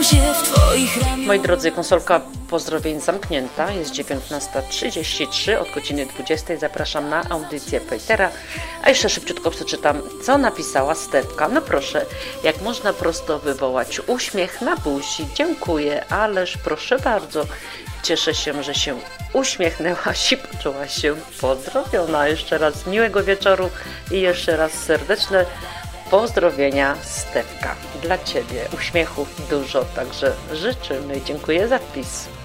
się w twoich ramionach. Moi drodzy, konsolka pozdrowień zamknięta, jest 19:33, od godziny 20 zapraszam na audycję Petera, a jeszcze szybciutko przeczytam, co napisała Stefka. No proszę, jak można prosto wywołać uśmiech na buzi, dziękuję, ależ proszę bardzo, cieszę się, że się uśmiechnęłaś i poczuła się pozdrowiona. Jeszcze raz miłego wieczoru i jeszcze raz serdeczne pozdrowienia, Stefka. Dla Ciebie uśmiechów dużo, także życzymy. Dziękuję za wpis.